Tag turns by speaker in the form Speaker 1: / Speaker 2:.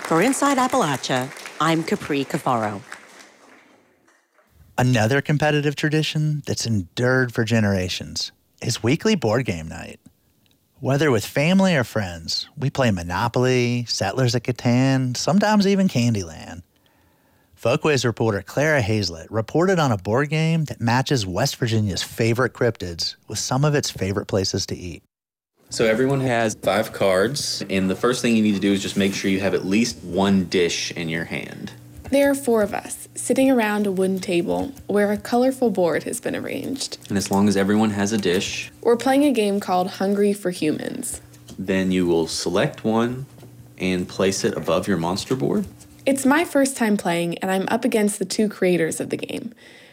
Speaker 1: For Inside Appalachia, I'm Capri Cafaro.
Speaker 2: Another competitive tradition that's endured for generations is weekly board game night. Whether with family or friends, we play Monopoly, Settlers of Catan, sometimes even Candyland. Folkways reporter Clara Hazlett reported on a board game that matches West Virginia's favorite cryptids with some of its favorite places to eat.
Speaker 3: So everyone has 5 cards, and the first thing you need to do is just make sure you have at least one dish in your hand.
Speaker 4: There are 4 of us, sitting around a wooden table where a colorful board has been arranged.
Speaker 3: And as long as everyone has a dish,
Speaker 4: We're playing a game called Hungry for Humans.
Speaker 3: then you will select one and place it above your monster board.
Speaker 4: It's my first time playing, and I'm up against the 2 creators of the game.